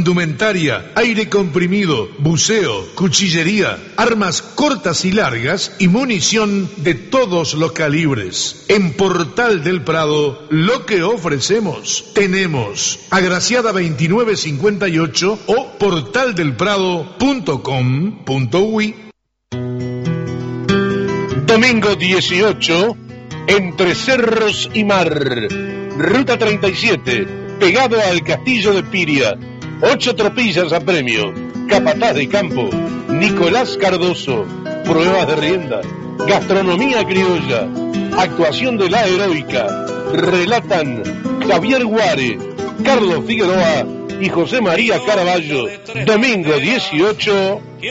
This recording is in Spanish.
indumentaria, aire comprimido, buceo, cuchillería, armas cortas y largas y munición de todos los calibres. En Portal del Prado, lo que ofrecemos, tenemos. Agraciada 2958 o portaldelprado.com.uy. Domingo 18, entre Cerros y Mar, Ruta 37, pegado al Castillo de Piria. 8 tropillas a premio. Capataz de campo, Nicolás Cardoso. Pruebas de rienda, gastronomía criolla, actuación de la heroica. Relatan Javier Guare, Carlos Figueroa y José María Caraballo. Domingo 18,